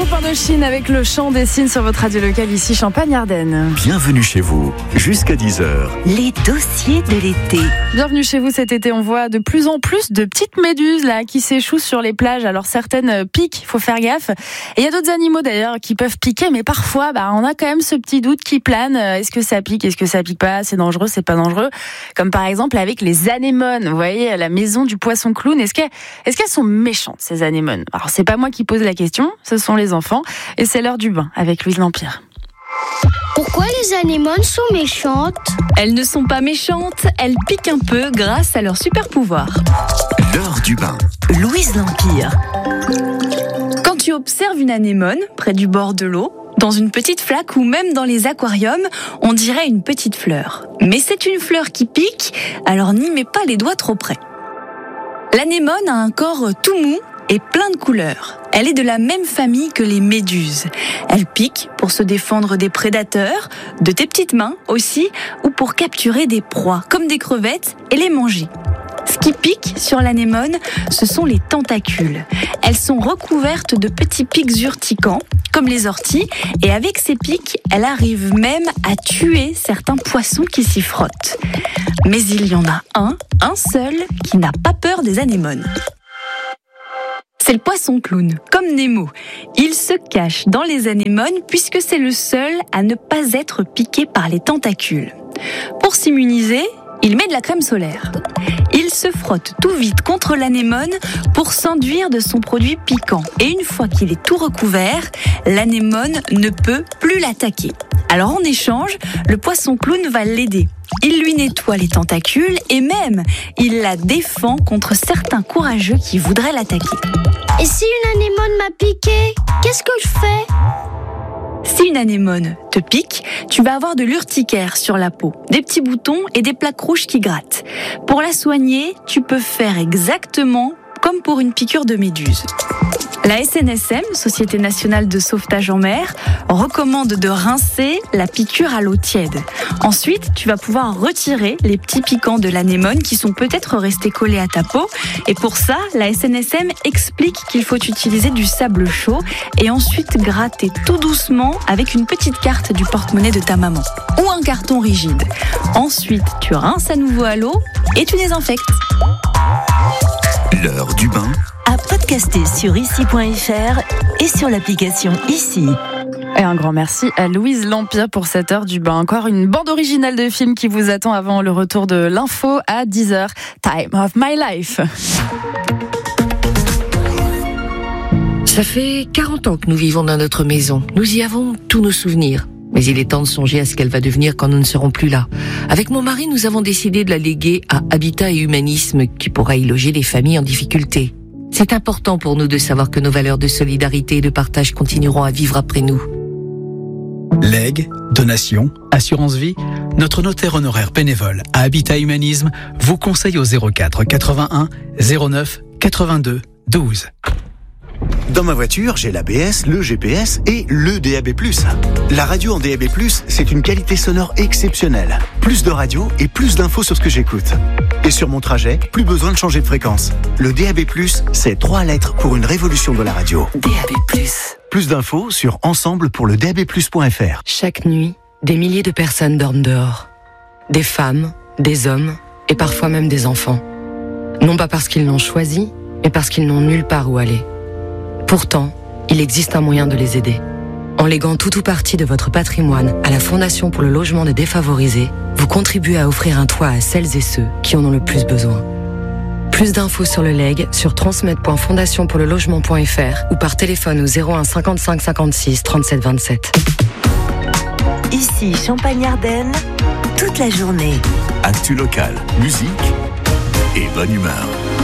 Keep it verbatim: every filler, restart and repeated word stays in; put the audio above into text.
groupe Indochine avec le chant des cygnes sur votre radio locale ici Champagne-Ardenne. Bienvenue chez vous, jusqu'à dix heures. Les dossiers de l'été. Bienvenue chez vous cet été, on voit de plus en plus de petites méduses là qui s'échouent sur les plages. Alors certaines piquent, il faut faire gaffe. Et il y a d'autres animaux d'ailleurs qui peuvent piquer, mais parfois bah, on a quand même ce petit doute qui plane. Est-ce que ça pique, est-ce que ça pique pas, c'est dangereux, c'est pas dangereux. Comme par exemple avec les anémones, vous voyez, la maison du poisson clown. Est-ce qu'elles, est-ce qu'elles sont méchantes ces anémones? Alors c'est pas moi qui pose la question, ce sont les enfants. Et c'est l'heure du bain avec Louise Lampire. Pourquoi les anémones sont méchantes? Elles ne sont pas méchantes, elles piquent un peu grâce à leur super pouvoir. L'heure du bain. Louise Lampire. Quand tu observes une anémone près du bord de l'eau, dans une petite flaque ou même dans les aquariums, on dirait une petite fleur. Mais c'est une fleur qui pique, alors n'y mets pas les doigts trop près. L'anémone a un corps tout mou et plein de couleurs. Elle est de la même famille que les méduses. Elle pique pour se défendre des prédateurs, de tes petites mains aussi, ou pour capturer des proies, comme des crevettes, et les manger. Ce qui pique sur l'anémone, ce sont les tentacules. Elles sont recouvertes de petits pics urticants, comme les orties, et avec ces pics, elle arrive même à tuer certains poissons qui s'y frottent. Mais il y en a un, un seul, qui n'a pas peur des anémones. C'est le poisson clown, comme Nemo. Il se cache dans les anémones puisque c'est le seul à ne pas être piqué par les tentacules. Pour s'immuniser, il met de la crème solaire. Il se frotte tout vite contre l'anémone pour s'enduire de son produit piquant. Et une fois qu'il est tout recouvert, l'anémone ne peut plus l'attaquer. Alors en échange, le poisson clown va l'aider. Il lui nettoie les tentacules et même, il la défend contre certains courageux qui voudraient l'attaquer. Et si une anémone m'a piqué, qu'est-ce que je fais? Si une anémone te pique, tu vas avoir de l'urticaire sur la peau, des petits boutons et des plaques rouges qui grattent. Pour la soigner, tu peux faire exactement comme pour une piqûre de méduse. La S N S M, Société nationale de sauvetage en mer, recommande de rincer la piqûre à l'eau tiède. Ensuite, tu vas pouvoir retirer les petits piquants de l'anémone qui sont peut-être restés collés à ta peau. Et pour ça, la S N S M explique qu'il faut utiliser du sable chaud et ensuite gratter tout doucement avec une petite carte du porte-monnaie de ta maman ou un carton rigide. Ensuite, tu rinces à nouveau à l'eau et tu désinfectes. L'heure du bain. À podcaster sur ici point f r et sur l'application Ici. Et un grand merci à Louise Lampire pour cette heure du bain. Encore une bande originale de film qui vous attend avant le retour de l'info à dix heures. Time of my life. Ça fait quarante ans que nous vivons dans notre maison. Nous y avons tous nos souvenirs. Mais il est temps de songer à ce qu'elle va devenir quand nous ne serons plus là. Avec mon mari, nous avons décidé de la léguer à Habitat et Humanisme, qui pourra y loger les familles en difficulté. C'est important pour nous de savoir que nos valeurs de solidarité et de partage continueront à vivre après nous. Legs, donations, assurance vie, notre notaire honoraire bénévole à Habitat Humanisme vous conseille au zéro quatre quatre-vingt-un zéro neuf quatre-vingt-deux douze. Dans ma voiture, j'ai l'A B S, le G P S et le D A B plus. La radio en D A B plus, c'est une qualité sonore exceptionnelle. Plus de radio et plus d'infos sur ce que j'écoute. Et sur mon trajet, plus besoin de changer de fréquence. Le D A B plus, c'est trois lettres pour une révolution de la radio. D A B plus. Plus d'infos sur ensemble pour le D A B plus point f r. Chaque nuit, des milliers de personnes dorment dehors. Des femmes, des hommes et parfois même des enfants. Non pas parce qu'ils l'ont choisi, mais parce qu'ils n'ont nulle part où aller. Pourtant, il existe un moyen de les aider. En léguant tout ou partie de votre patrimoine à la Fondation pour le logement des défavorisés, vous contribuez à offrir un toit à celles et ceux qui en ont le plus besoin. Plus d'infos sur le legs sur transmettre point fondation pour le logement point f r ou par téléphone au zéro un cinquante-cinq cinquante-six trente-sept vingt-sept. Ici Champagne-Ardenne, toute la journée. Actu local, musique et bonne humeur.